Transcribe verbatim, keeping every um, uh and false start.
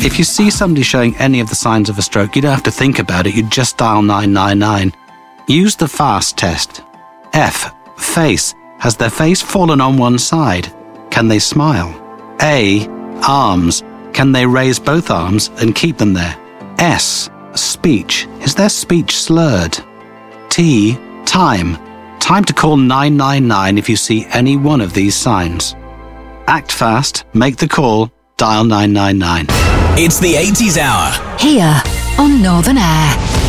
If you see somebody showing any of the signs of a stroke, you don't have to think about it. You just dial nine nine nine. Use the FAST test. F. Face. Has their face fallen on one side? Can they smile? A. Arms. Can they raise both arms and keep them there? S. Speech. Is their speech slurred? T. Time. Time to call nine nine nine if you see any one of these signs. Act fast, make the call, dial nine nine nine. It's the eighties Hour. Here on Northern Air.